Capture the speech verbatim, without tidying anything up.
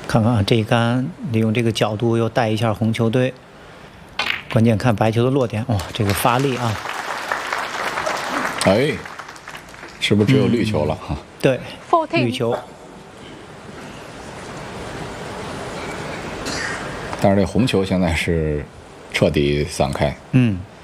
看看啊，这一杆利用这个角度又带一下红球队，关键看白球的落点。哇，这个发力啊！ 哎，是不是只有绿球了哈、嗯？ 对，绿球。 但是这红球现在是彻底散开。 嗯。